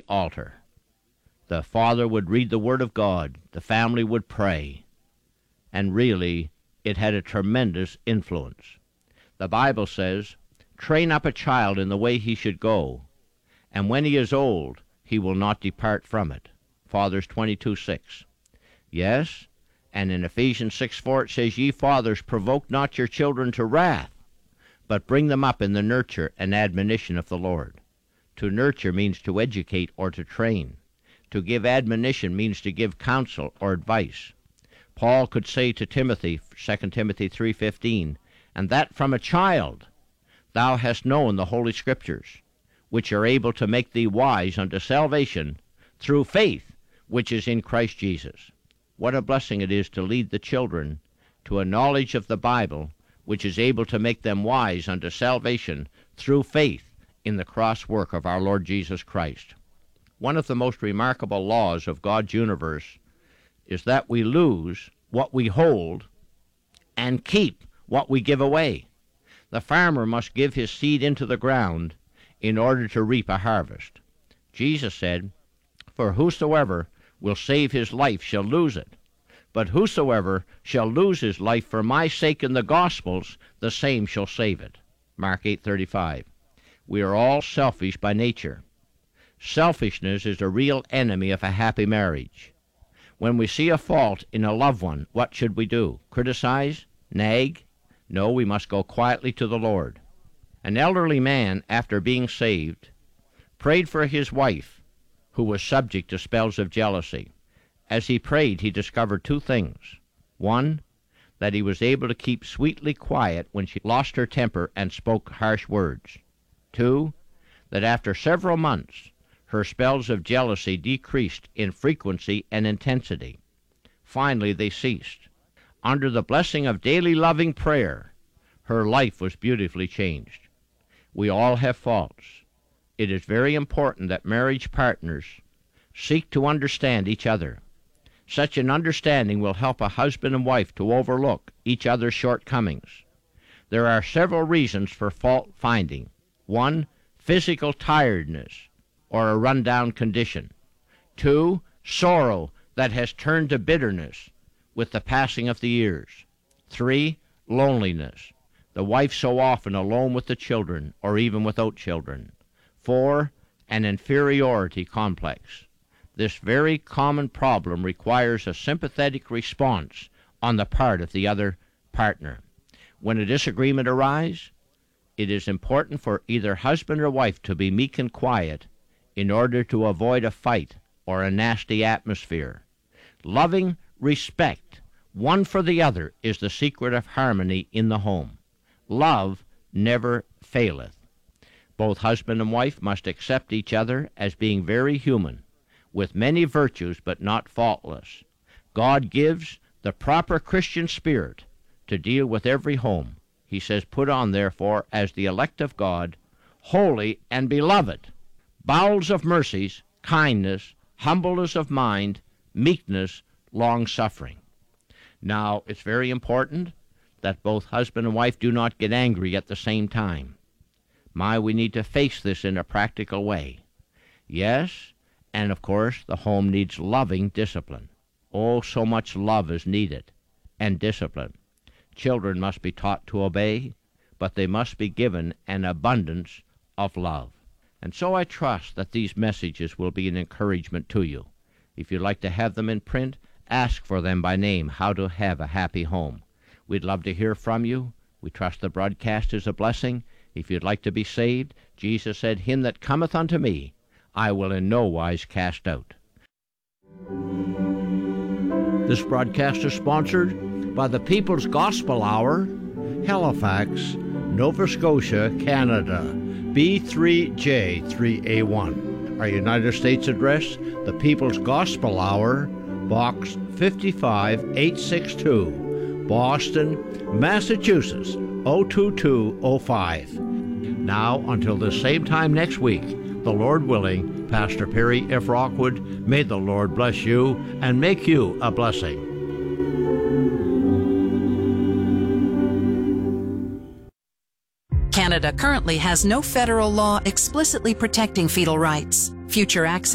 altar. The father would read the Word of God. The family would pray. And really, it had a tremendous influence. The Bible says, "Train up a child in the way he should go, and when he is old, he will not depart from it." Fathers 22:6. Yes, and in Ephesians 6:4 it says, "Ye fathers, provoke not your children to wrath, but bring them up in the nurture and admonition of the Lord." To nurture means to educate or to train. To give admonition means to give counsel or advice. Paul could say to Timothy, 2 Timothy 3:15, "And that from a child thou hast known the Holy Scriptures, which are able to make thee wise unto salvation through faith which is in Christ Jesus." What a blessing it is to lead the children to a knowledge of the Bible which is able to make them wise unto salvation through faith in the cross work of our Lord Jesus Christ. One of the most remarkable laws of God's universe is that we lose what we hold and keep what we give away. The farmer must give his seed into the ground in order to reap a harvest. Jesus said, "For whosoever will save his life shall lose it, but whosoever shall lose his life for my sake in the Gospels, the same shall save it." Mark 8:35. We are all selfish by nature. Selfishness is a real enemy of a happy marriage. When we see a fault in a loved one, what should we do? Criticize? Nag? No, we must go quietly to the Lord. An elderly man, after being saved, prayed for his wife, who was subject to spells of jealousy. As he prayed, he discovered two things. One, that he was able to keep sweetly quiet when she lost her temper and spoke harsh words. Two, that after several months, her spells of jealousy decreased in frequency and intensity. Finally, they ceased. Under the blessing of daily loving prayer, her life was beautifully changed. We all have faults. It is very important that marriage partners seek to understand each other. Such an understanding will help a husband and wife to overlook each other's shortcomings. There are several reasons for fault finding. One, physical tiredness or a run-down condition. Two, sorrow that has turned to bitterness with the passing of the years. Three, loneliness. The wife so often alone with the children or even without children. Four, an inferiority complex. This very common problem requires a sympathetic response on the part of the other partner. When a disagreement arises, it is important for either husband or wife to be meek and quiet in order to avoid a fight or a nasty atmosphere. Loving respect one for the other is the secret of harmony in the home. Love never faileth. Both husband and wife must accept each other as being very human, with many virtues but not faultless. God gives the proper Christian spirit to deal with every home. He says, "Put on, therefore, as the elect of God, holy and beloved, bowels of mercies, kindness, humbleness of mind, meekness, long-suffering." Now, it's very important that both husband and wife do not get angry at the same time. We need to face this in a practical way. Yes, and of course, the home needs loving discipline. Oh, so much love is needed, and discipline. Children must be taught to obey, but they must be given an abundance of love. And so I trust that these messages will be an encouragement to you. If you'd like to have them in print, ask for them by name, How to Have a Happy Home. We'd love to hear from you. We trust the broadcast is a blessing. If you'd like to be saved, Jesus said, "Him that cometh unto me, I will in no wise cast out." This broadcast is sponsored by the People's Gospel Hour, Halifax, Nova Scotia, Canada, B3J3A1. Our United States address, the People's Gospel Hour, Box 55862, Boston, Massachusetts, 02205. Now, until the same time next week, the Lord willing, Pastor Perry F. Rockwood, may the Lord bless you and make you a blessing. Canada currently has no federal law explicitly protecting fetal rights. Future access